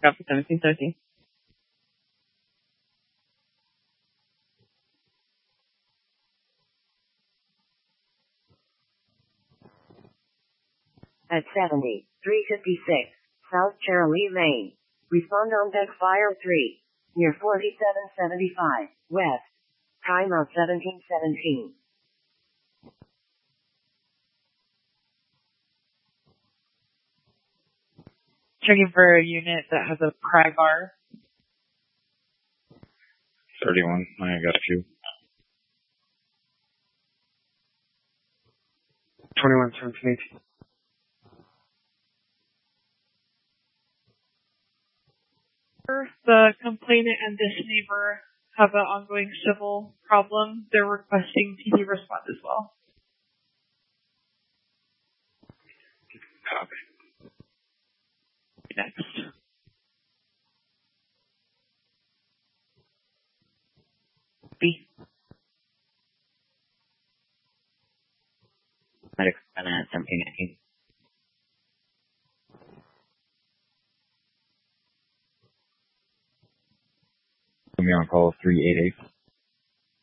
copy 1713. At 70, 356, South Cherry Lane. Respond on deck fire 3. Near 4775, West. Timeout 1717. Checking for a unit that has a Pragar. 31. I got a few. 21, 17, 18. The complainant and this neighbor have an ongoing civil problem. They're requesting PD response as well. Copy. Next. B. Medics 1719. Put me on call 388.